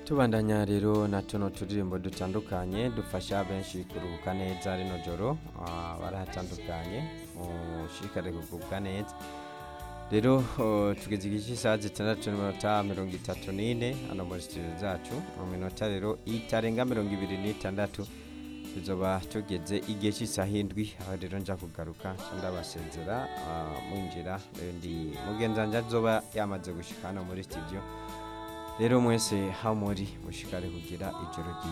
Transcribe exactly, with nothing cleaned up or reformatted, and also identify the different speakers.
Speaker 1: tubandanya rero na tuno turirimbo dutandukanye dufasha benshi kuruhuka neza rino joro ah, barahatandukanye ushikare kuruhuka neza rero oh, tugeze igice isaha zitandatu n'iminota mirongo itatu n'ine hano muri studio zacu mu minota rero itarenga mirongo ibiri n'itandatu tuzoba tugeze igihe cy'isaha indwi aho rero nja kugaruka ndabasezera ah, mwinjira rero ndi mugenzanja azoba yamaze gushika hano muri studio rero mwese hamuri mushikare kugira ijoro ryiza.